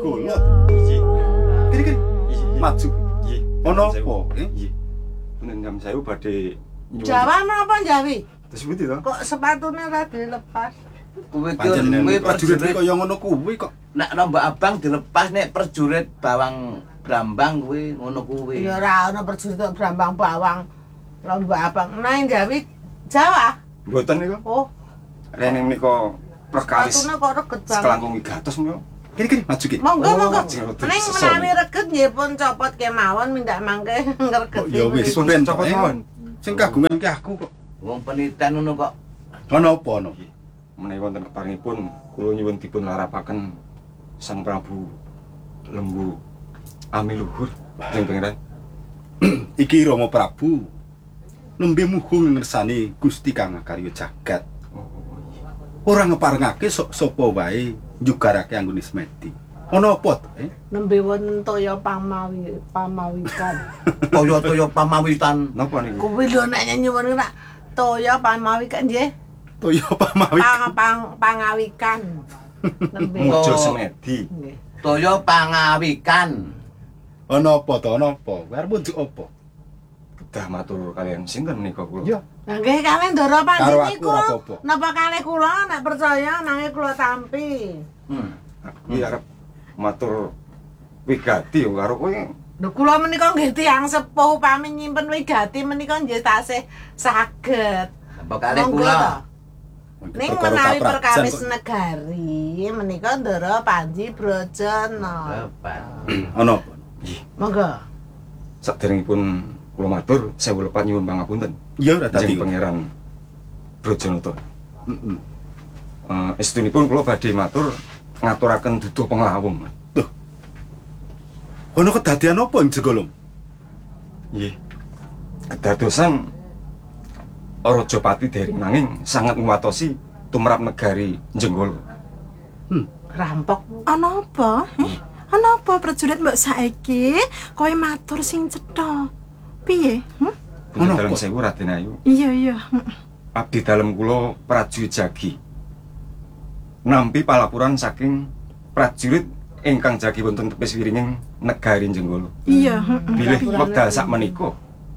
jenggolo. Iya. Kiri. Iya. Maju. Iya. Ono apa? Iya. Punten jam saya badhe Jawa napa Jawi? Terus pundi to? Kok sepatune ora dilepas? Kuwi Panjenengan prajurit kaya ngono kuwi kok. nek rombak abang dilepas nek prajurit bawang Brambang kuwi ngono kuwi. Ya ora ono prajurit kok brambang bawang. Lomba abang. Nang Jawi Jawa. Mboten niku. Oh, Rene menika perkawis sepatune kok reget banget. selangkung gatos niku. Kiri maju ki. Monggo monggo. Jengrodo Ning sesone. menawi reget nggih pun copot kemawon mindak mangke ngreget. Ya wis Dipun ben copot mawon. Sing kagungan ki aku kok. Wong peniten ngono kok. Ono apa ono? Menawi wonten keparingipun kula nyuwun dipun larapaken Sang Prabu Lembu Ami Luhur Jeng Pangeran. Iki Rama Prabu. Nembe muhung ngersani Gusti Kang Karya Jagat. Ora ngeparengake sapa wae njugarake anggone semedi. Ono apa to? Nembe wonten toya pamawikan. Toya-toya pamawitan. Napa niku? Kuwi lho nek nyuwun nak toya pamawikan nggih. Toya pamawi. Pangawikan. Nembe. Mujo semedi. Nggih. Toya pangawikan. Ono apa to? Ono apa? Arep njuk apa? Kedah matur kalian sinten menika kula? Ya. Lah nggih kalih ndara Karo panjenengan aku niku. ora apa-apa. Napa kalih kula nek percaya nanging kula tampi. Iki arep matur wigati yo karo kowe. Lho kula menika nggih tiyang sepuh pami nyimpen wigati menika nggih tasih saged. Apa kalih Monggo kula? to. Ning Perkara menawi kaprajan perkawis kok. negari menika ndara Panji Brajana. Ono apa? Monggo. Saderengipun kula matur sewu lepat nyuwun pangapunten. Ya ora dadi. Jeng Pangeran Brojonata. Heeh. Estunipun kula badhe matur ngaturaken duduh penglawung. Tuh. Ono kedadian apa ing Jegolong? Nggih. Kedadosan Rajapati Dering nanging sangat nguwatosi tumrap negari Jenggolo. Rampok. Ana apa? Ana apa prajurit mbok saiki kowe matur sing cetha. Piye? Punten Ono dalem apa? sewu Raden Ayu. Iya. Abdi dalem kula prajurit Jagi. Nampi palapuran saking prajurit ingkang jagi wonten tepis wiringing negari Jenggolo. Iya, Bilih wekdal sakmenika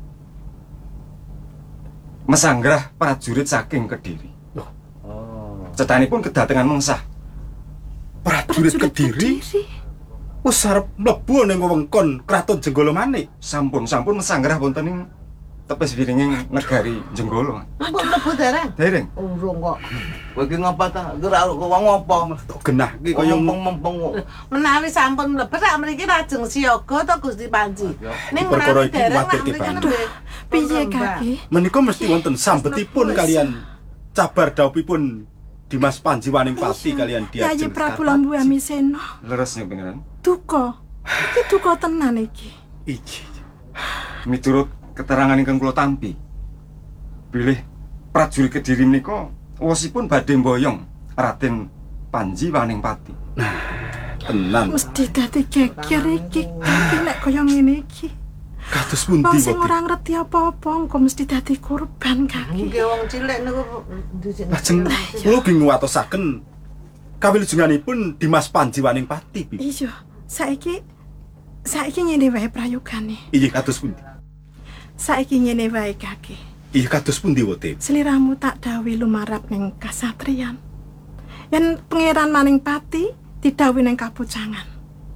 mesanggrah prajurit saking Kediri. Oh. Cethanipun kedatengan mengsah. Prajurit Kediri wis arep mlebu ning wewengkon Kraton Jenggolo maneh. Sampun mesanggrah wonten ing tepis wiringing negari Jenggolo. Mbok mlebu dereng. Dereng. Urung kok. Kowe iki ngapa ta? Ora wong apa? Tok genah iki kaya mumpung. Menawi sampun mlebet sak mriki lajeng siaga to Gusti Panji. Ning Perkara menawi iki dereng kuwatirke sak mriki banget. nembe. Piye kaki? menika mesti wonten sambetipun kalian cabar dawuhipun Dimas Panji Waningpati kalian Yayi Diajeng Prabu Lambu Amisena. Leres ning pangeran. Duka. Iki duka tenan iki. Iki. Miturut keterangan ingkang kula tampi. Bilih prajurit Kediri menika wosipun badhe mboyong Raden Panji Waningpati. Tenan. Mesti dadi geger iki kaki nek kaya ngene iki. Kados Wong pundi sing wae. ora ngerti apa-apa engko mesti dadi korban kaki. Nggih wong cilik niku dhisik. Lajeng kula ugi nguwatosaken kawilujenganipun Dimas Panji Waningpati. Bi. Iya, saiki ngene wae prayogane. Iya kados pundi? Saiki ngene wae kaki. Iya kados pundi wote? Sliramu tak dawuhi lumarap ning kasatriyan. Yen Pangeran Maningpati didhawuhi ning kapucangan.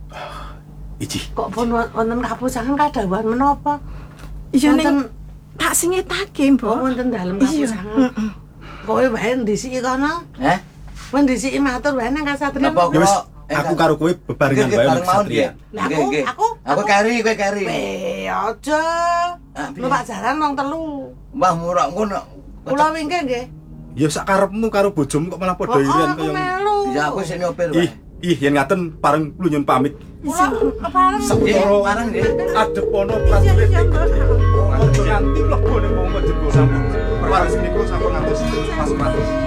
Iki. Kok pun wonten kapusangan kadhawuhan menapa? Iya Wonten- ning tak singetake, Kok Mbok. wonten dalem Iya. kapusangan. Kowe wae ndisiki kono. Heh? Kowe ndisiki matur wae nang kasatriyan. Napa Ya wis, kula aku karo kowe bebarengan wae nang satriyan. Lah, aku kari, kowe kari. aja. Numpak jalan wong telu. Wah, murah ngono. Kula wingke nggih. Ya sak karepmu karo bojomu kok malah padha irian aku kaya. melu. Ya aku sing nyopir Ih, wae. yen ngaten pareng kula nyun pamit. Kula kepareng. Sampara Pareng nggih. adepono prajurit Iya, iki. Mbok. Aja nganti mlebu ning wong Jenggolo sampun. Perkara niku sampun ngantos pas-pas.